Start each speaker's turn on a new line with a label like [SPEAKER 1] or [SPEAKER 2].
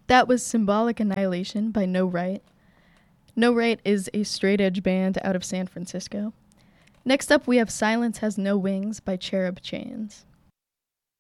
[SPEAKER 1] That was Symbolic Annihilation by No Right. No Right is a straight edge band out of San Francisco. Next up, we have Silence Has No Wings by Cherub Chains.